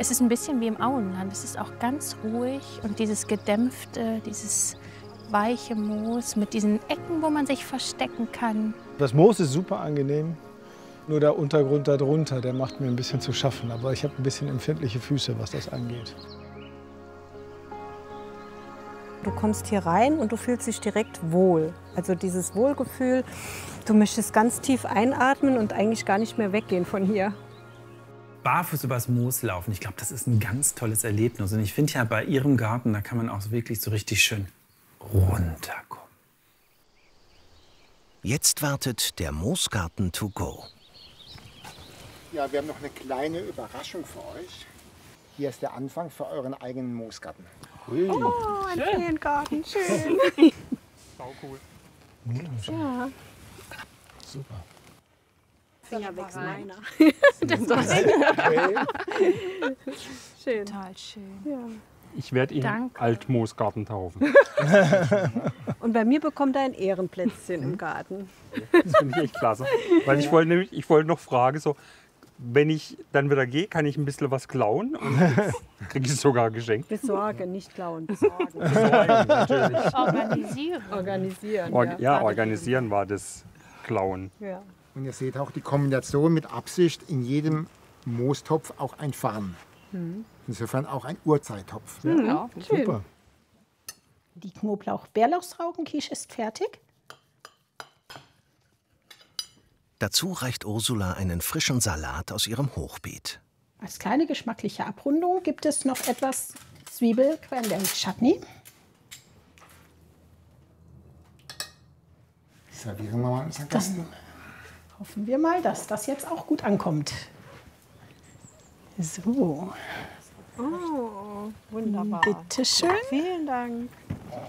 Es ist ein bisschen wie im Auenland. Es ist auch ganz ruhig und dieses gedämpfte, dieses weiche Moos mit diesen Ecken, wo man sich verstecken kann. Das Moos ist super angenehm, nur der Untergrund darunter, der macht mir ein bisschen zu schaffen. Aber ich habe ein bisschen empfindliche Füße, was das angeht. Du kommst hier rein und du fühlst dich direkt wohl. Also dieses Wohlgefühl, du möchtest ganz tief einatmen und eigentlich gar nicht mehr weggehen von hier. Barfuß übers Moos laufen, ich glaube, das ist ein ganz tolles Erlebnis. Und ich finde ja bei Ihrem Garten, da kann man auch wirklich so richtig schön runterkommen. Jetzt wartet der Moosgarten to go. Ja, wir haben noch eine kleine Überraschung für euch. Hier ist der Anfang für euren eigenen Moosgarten. Ui. Oh, ein Feengarten, schön. Sau cool. Ja. Super. Finger weg, meiner. Schön. Total schön. Ja. Ich werde ihn Altmoosgarten taufen. Und bei mir bekommt er ein Ehrenplätzchen im Garten. Das finde ich echt klasse. Weil ich wollte noch fragen, so, wenn ich dann wieder gehe, kann ich ein bisschen was klauen und kriege ich es sogar geschenkt. Besorgen, nicht klauen, besorgen. Besorgen, natürlich. Organisieren. Organisieren. Organisieren war das Klauen. Ja. Und ihr seht auch die Kombination mit Absicht in jedem Moostopf auch ein Farn. Insofern auch ein Urzeittopf. Ja, schön. Super. Die Knoblauch-Bärlauchsraukenquiche ist fertig. Dazu reicht Ursula einen frischen Salat aus ihrem Hochbeet. Als kleine geschmackliche Abrundung gibt es noch etwas Zwiebel-Cranberry-Chutney. Servieren wir mal unseren Gast. Hoffen wir mal, dass das jetzt auch gut ankommt. So. Oh, wunderbar. Bitte schön. Vielen Dank.